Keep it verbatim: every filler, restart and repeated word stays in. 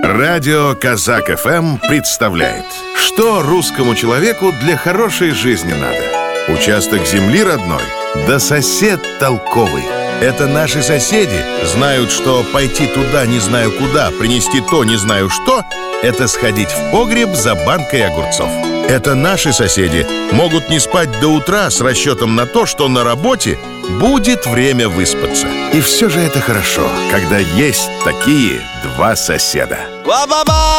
Радио Казак эф эм представляет, что русскому человеку для хорошей жизни надо. Участок земли родной, да сосед толковый. Это наши соседи знают, что пойти туда не знаю куда, принести то не знаю что, это сходить в погреб за банкой огурцов. Это наши соседи могут не спать до утра с расчетом на то, что на работе будет время выспаться. И все же это хорошо, когда есть такие два соседа. Ва-ба-ба!